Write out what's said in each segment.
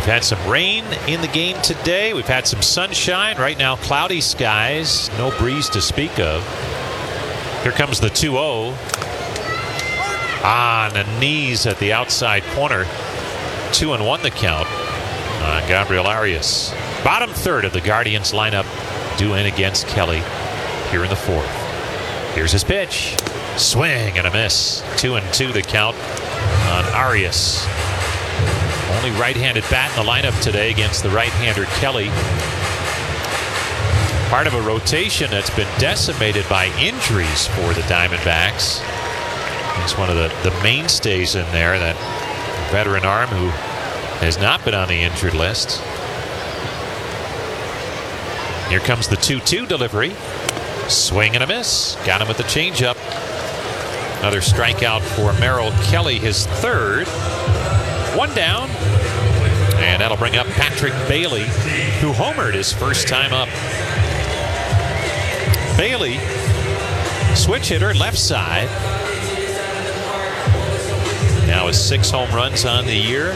We've had some rain in the game today. We've had some sunshine. Right now, cloudy skies. No breeze to speak of. Here comes the 2-0. On the knees at the outside corner. 2-1 the count on Gabriel Arias. Bottom third of the Guardians lineup due in against Kelly here in the fourth. Here's his pitch. Swing and a miss. 2-2 the count on Arias. Only right-handed bat in the lineup today against the right-hander Kelly. Part of a rotation that's been decimated by injuries for the Diamondbacks. He's one of the mainstays in there, that veteran arm who has not been on the injured list. Here comes the 2-2 delivery. Swing and a miss. Got him with the changeup. Another strikeout for Merrill Kelly, his third. One down. And that'll bring up Patrick Bailey, who homered his first time up. Bailey, switch hitter, left side. Now has 6 home runs on the year.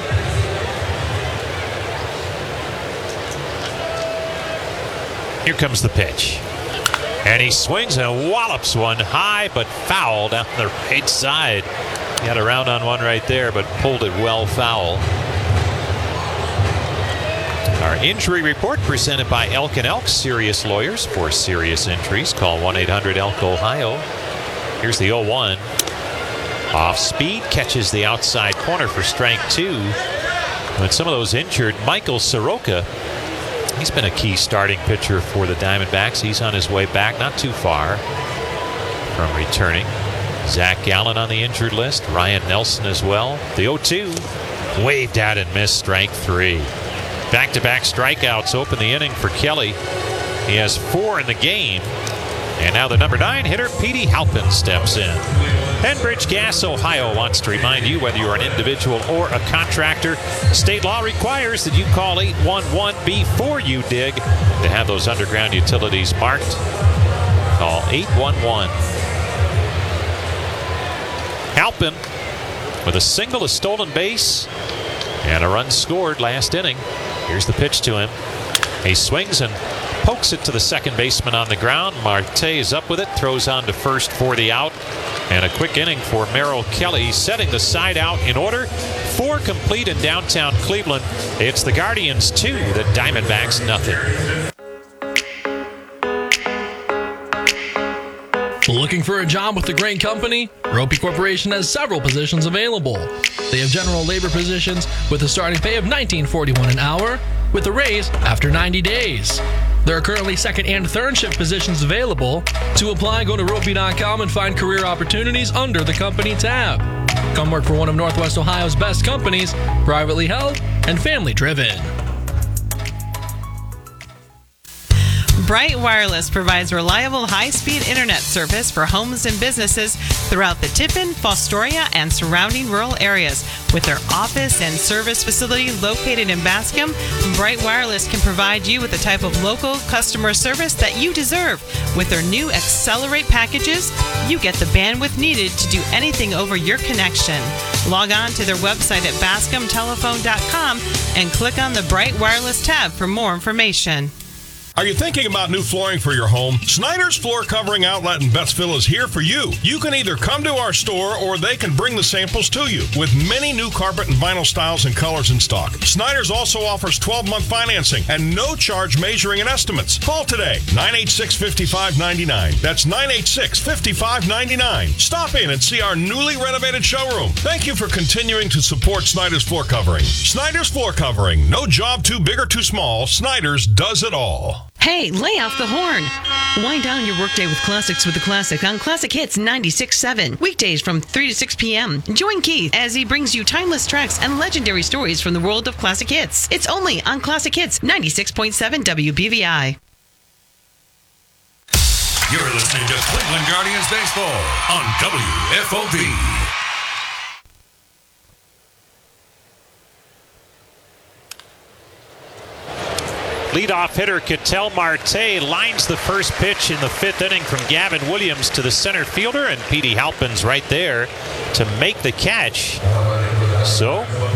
Here comes the pitch. And he swings and wallops one high but foul down the right side. He had a round on one right there, but pulled it well foul. Our injury report presented by Elk & Elk, serious lawyers for serious injuries. Call 1-800-ELK-OHIO. Here's the 0-1. Off speed, catches the outside corner for strike 2. When some of those injured, Michael Soroka, he's been a key starting pitcher for the Diamondbacks. He's on his way back, not too far from returning. Zach Gallen on the injured list. Ryan Nelson as well. The 0-2. Waved out and missed, strike 3. Back-to-back strikeouts open the inning for Kelly. He has 4 in the game. And now the number 9 hitter, Petey Halpin, steps in. Enbridge Gas Ohio wants to remind you, whether you're an individual or a contractor, state law requires that you call 811 before you dig to have those underground utilities marked. Call 811. Halpin with a single, a stolen base, and a run scored last inning. Here's the pitch to him. He swings and pokes it to the second baseman on the ground. Marte is up with it, throws on to first for the out. And a quick inning for Merrill Kelly, setting the side out in order. 4 complete in downtown Cleveland. It's the Guardians 2, the Diamondbacks nothing. Looking for a job with a great company? Ropey Corporation has several positions available. They have general labor positions with a starting pay of $19.41 an hour with a raise after 90 days. There are currently second and third shift positions available. To apply, go to ropey.com and find career opportunities under the company tab. Come work for one of Northwest Ohio's best companies, privately held and family driven. Bright Wireless provides reliable high-speed internet service for homes and businesses throughout the Tiffin, Fostoria, and surrounding rural areas. With their office and service facility located in Bascom, Bright Wireless can provide you with the type of local customer service that you deserve. With their new Accelerate packages, you get the bandwidth needed to do anything over your connection. Log on to their website at bascomtelephone.com and click on the Bright Wireless tab for more information. Are you thinking about new flooring for your home? Snyder's Floor Covering Outlet in Bettsville is here for you. You can either come to our store or they can bring the samples to you. With many new carpet and vinyl styles and colors in stock, Snyder's also offers 12-month financing and no charge measuring and estimates. Call today, 986-5599. That's 986-5599. Stop in and see our newly renovated showroom. Thank you for continuing to support Snyder's Floor Covering. Snyder's Floor Covering. No job too big or too small. Snyder's does it all. Hey, lay off the horn. Wind down your workday with classics with the Classic on Classic Hits 96.7. Weekdays from 3 to 6 p.m. Join Keith as he brings you timeless tracks and legendary stories from the world of classic hits. It's only on Classic Hits 96.7 WBVI. You're listening to Cleveland Guardians Baseball on WFOV. Leadoff hitter Ketel Marte lines the first pitch in the 5th inning from Gavin Williams to the center fielder, and Petey Halpin's right there to make the catch. So